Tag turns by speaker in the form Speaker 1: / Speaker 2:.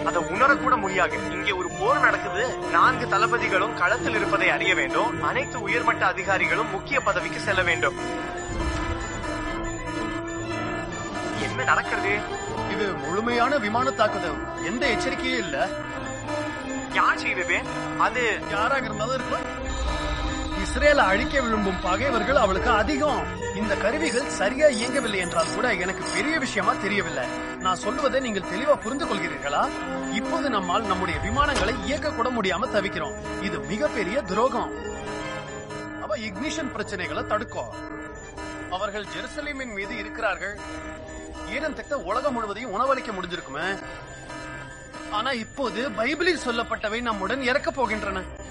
Speaker 1: அதை உணரக்கூட முடியாது. இங்கே ஒரு போர் நடக்குது. 4 தளபதிகளும் களத்தில் இருப்பதை அறிய வேண்டும். அனைத்து உயர்மட்ட அதிகாரிகளும் முக்கிய பதவிக்கு செல்ல வேண்டும். என்ன நடக்கிறது?
Speaker 2: இது முழுமையான விமான தாக்குதல். எந்த எச்சரிக்கையும் இல்ல.
Speaker 1: யார் செய்தது? அது
Speaker 2: யாராக இருந்தாலும் இருக்கலாம். இஸ்ரேலை அழிக்க விரும்பும் பகைவர்கள் அவளுக்கு அதிகம். இந்த கருவிகள் சரியா இயங்கவில்லை என்றால் கூட எனக்கு பெரிய விஷயமா தெரியவில்லை. நான் சொல்வதை நீங்கள் தெளிவா புரிந்து கொள்கிறீர்களா? இப்போது நம்மால் நம்முடைய விமானங்களை இயக்க கூட முடியாம தவிக்கிறோம். இது மிகப்பெரிய துரோகம். அவ இக்னிஷன் பிரச்சனைகளை தடுக்கும். அவர்கள் ஜெருசலேமின் மீது இருக்கிறார்கள். ஈடன் தக்க உலகம் முழுவதையும் உணவளிக்க முடிஞ்சிருக்குமே. ஆனா இப்போது பைபிளில் சொல்லப்பட்டவை நம்முடன் இறக்க போகின்றன.